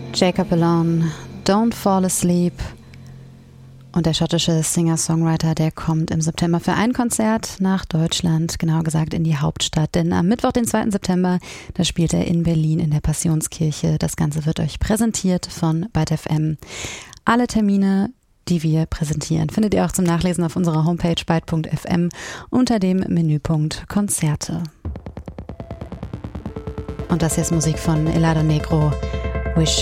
Jacob Elorn, Don't Fall Asleep. Und der schottische Singer-Songwriter, der kommt im September für ein Konzert nach Deutschland, genauer gesagt in die Hauptstadt. Denn am Mittwoch, den 2. September, da spielt er in Berlin in der Passionskirche. Das Ganze wird euch präsentiert von Byte FM. Alle Termine, die wir präsentieren, findet ihr auch zum Nachlesen auf unserer Homepage byte.fm unter dem Menüpunkt Konzerte. Und das hier ist Musik von Helado Negro, Wish